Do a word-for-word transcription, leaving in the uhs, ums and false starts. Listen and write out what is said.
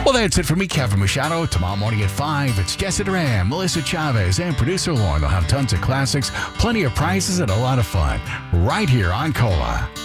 Well, that's it for me, Kevin Machado. Tomorrow morning at five, it's Jesse Duran, Melissa Chavez, and producer Lauren. They'll have tons of classics, plenty of prizes, and a lot of fun right here on Cola.